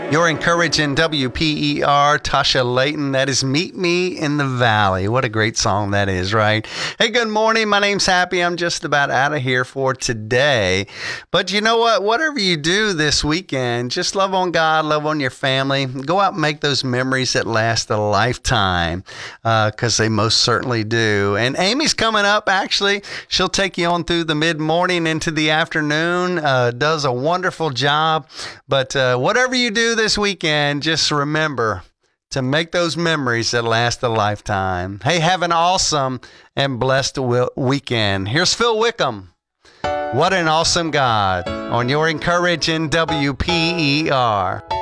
You're encouraging WPER, Tasha Layton. That is Meet Me in the Valley. What a great song that is, right? Hey, good morning. My name's Happy. I'm just about out of here for today. But you know what? Whatever you do this weekend, just love on God, love on your family. Go out and make those memories that last a lifetime, because they most certainly do. And Amy's coming up, actually. She'll take you on through the mid-morning into the afternoon. Does a wonderful job. But whatever you do this weekend, just remember to make those memories that last a lifetime. Hey, have an awesome and blessed weekend. Here's Phil Wickham. What an awesome God on your encouraging WPER.